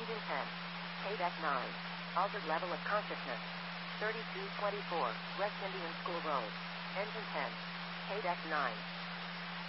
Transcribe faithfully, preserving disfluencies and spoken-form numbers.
Engine ten. K-Deck nine. Altered level of consciousness. thirty-two twenty-four, West Indian School Road. Engine ten. K-Deck nine.